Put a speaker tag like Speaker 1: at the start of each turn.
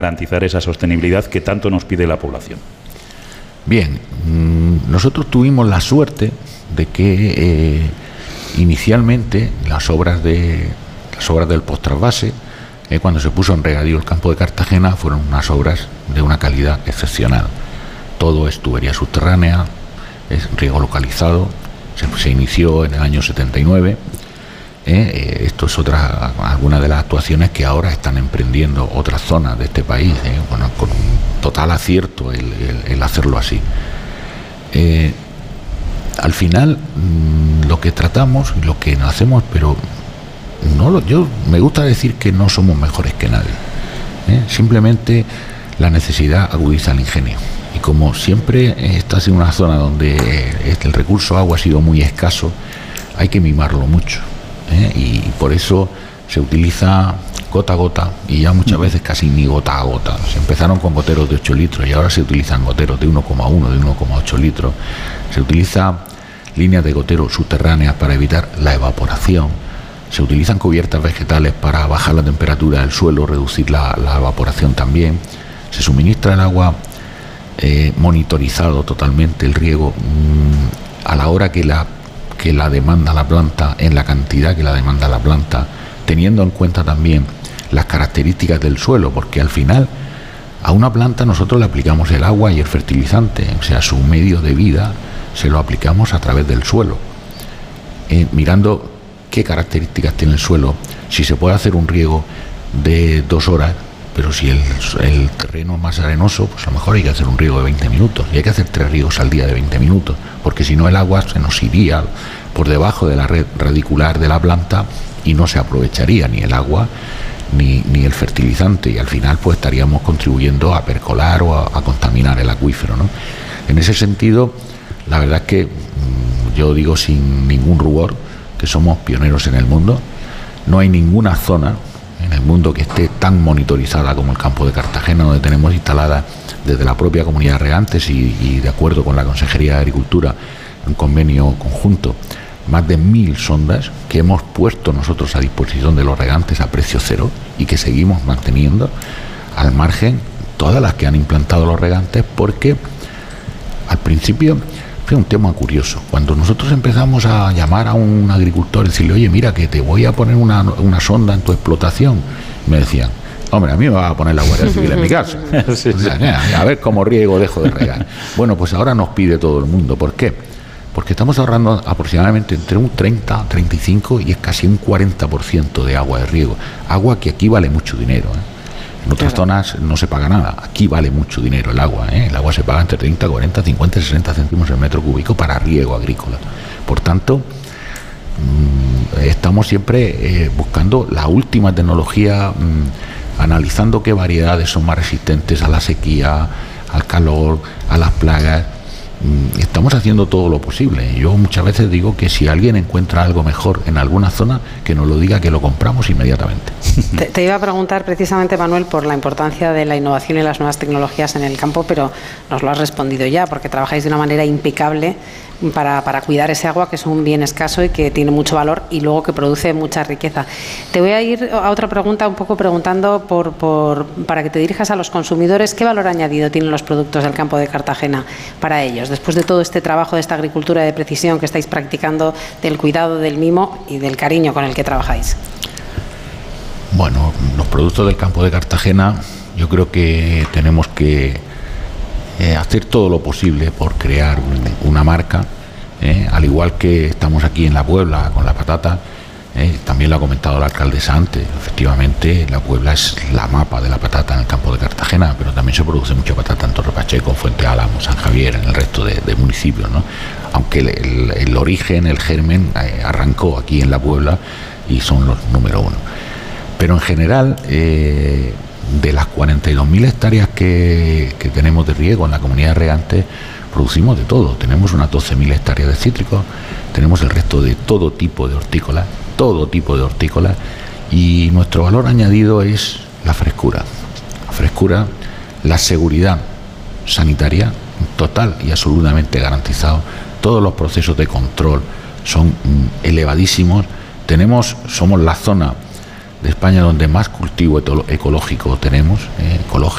Speaker 1: garantizar esa sostenibilidad que tanto nos pide la población.
Speaker 2: Bien, nosotros tuvimos la suerte de que inicialmente las obras del post-trasvase, cuando se puso en regadío el campo de Cartagena, fueron unas obras de una calidad excepcional. Todo es tubería subterránea, es riego localizado, se inició en el año 79. Esto es alguna de las actuaciones que ahora están emprendiendo otras zonas de este país, bueno, con un total acierto el hacerlo así. Al final, lo que tratamos y lo que hacemos, pero yo me gusta decir que no somos mejores que nadie. Simplemente la necesidad agudiza el ingenio. Y como siempre estás en una zona donde el recurso agua ha sido muy escaso, hay que mimarlo mucho. Y por eso se utiliza gota a gota, y ya muchas veces casi ni gota a gota. Se empezaron con goteros de 8 litros y ahora se utilizan goteros de 1,1, de 1,8 litros. Se utiliza líneas de gotero subterráneas para evitar la evaporación. Se utilizan cubiertas vegetales para bajar la temperatura del suelo, reducir la evaporación también. Se suministra el agua monitorizado totalmente, el riego a la hora que la demanda la planta, en la cantidad que la demanda la planta, teniendo en cuenta también las características del suelo, porque al final a una planta nosotros le aplicamos el agua y el fertilizante, o sea, su medio de vida se lo aplicamos a través del suelo, mirando qué características tiene el suelo, si se puede hacer un riego de 2 horas, pero si el terreno es más arenoso, pues a lo mejor hay que hacer un riego de 20 minutos, y hay que hacer 3 riegos al día de 20 minutos, porque si no el agua se nos iría por debajo de la red radicular de la planta y no se aprovecharía ni el agua ni el fertilizante, y al final pues estaríamos contribuyendo a percolar o a contaminar el acuífero, ¿no? En ese sentido, la verdad es que yo digo sin ningún rubor que somos pioneros en el mundo. No hay ninguna zona en el mundo que esté tan monitorizada como el campo de Cartagena, donde tenemos instaladas desde la propia comunidad de regantes y de acuerdo con la Consejería de Agricultura, un convenio conjunto, más de 1000 sondas que hemos puesto nosotros a disposición de los regantes a precio cero y que seguimos manteniendo al margen todas las que han implantado los regantes, porque al principio fue un tema curioso. Cuando nosotros empezamos a llamar a un agricultor y decirle, oye, mira que te voy a poner una sonda en tu explotación, me decían, hombre, a mí me va a poner la Guardia Civil en mi casa. Sí. O sea, a ver cómo riego, dejo de regar. Bueno, pues ahora nos pide todo el mundo. ¿Por qué? Porque estamos ahorrando aproximadamente entre un 30, 35 y es casi un 40% de agua de riego. Agua que aquí vale mucho dinero, En otras zonas no se paga nada. Aquí vale mucho dinero el agua, El agua se paga entre 30, 40, 50, 60 céntimos el metro cúbico para riego agrícola. Por tanto, estamos siempre buscando la última tecnología, analizando qué variedades son más resistentes a la sequía, al calor, a las plagas. Estamos haciendo todo lo posible. Yo muchas veces digo que si alguien encuentra algo mejor en alguna zona, que nos lo diga, que lo compramos inmediatamente.
Speaker 3: Te iba a preguntar precisamente, Manuel, por la importancia de la innovación y las nuevas tecnologías en el campo, pero nos lo has respondido ya, porque trabajáis de una manera impecable para cuidar ese agua, que es un bien escaso y que tiene mucho valor y luego que produce mucha riqueza. Te voy a ir a otra pregunta, un poco preguntando para que te dirijas a los consumidores, ¿qué valor añadido tienen los productos del campo de Cartagena para ellos, después de todo este trabajo de esta agricultura de precisión que estáis practicando, del cuidado, del mimo y del cariño con el que trabajáis?
Speaker 2: Bueno, los productos del campo de Cartagena, yo creo que tenemos que hacer todo lo posible por crear una marca, al igual que estamos aquí en La Puebla con la patata, también lo ha comentado la alcaldesa antes, efectivamente La Puebla es la mapa de la patata en el campo de Cartagena, pero también se produce mucha patata en Torre Pacheco, Fuente Álamo, San Javier, en el resto de municipios, ¿no? Aunque el origen, el germen arrancó aquí en La Puebla y son los número 1. Pero en general, de las 42.000 hectáreas que tenemos de riego en la comunidad de regantes, producimos de todo. Tenemos unas 12.000 hectáreas de cítricos, tenemos el resto de todo tipo de hortícolas, y nuestro valor añadido es la frescura. La frescura, la seguridad sanitaria, total y absolutamente garantizado. Todos los procesos de control son elevadísimos. Somos la zona de España donde más cultivo ecológico tenemos,